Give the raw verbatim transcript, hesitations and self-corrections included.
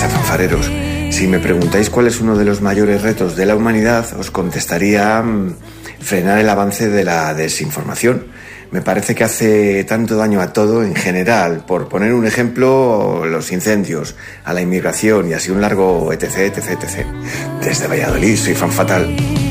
pasa, fanfareros? Si me preguntáis cuál es uno de los mayores retos de la humanidad, os contestaría mmm, frenar el avance de la desinformación. Me parece que hace tanto daño a todo en general. Por poner un ejemplo, los incendios, a la inmigración y así un largo etc, etc, etc. Desde Valladolid, soy Fan Fatal.